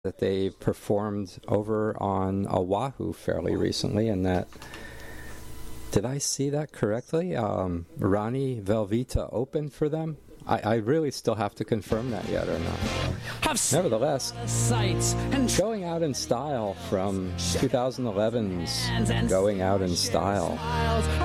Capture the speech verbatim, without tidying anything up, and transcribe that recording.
that they performed over on Oahu fairly recently, and that, did I see that correctly? Um, Rani Velveeta opened for them? I, I really still have to confirm that yet or not. Nevertheless, Going Out in Style from twenty eleven's Going Out in Style.